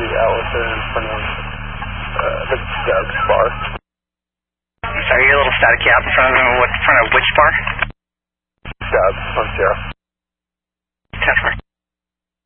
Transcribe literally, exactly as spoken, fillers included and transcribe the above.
the Allison in front of uh, the Doug's bar. I'm sorry, you're a little staticky out in front of him. What, in front of which bar? Doug's on Sierra. ten four.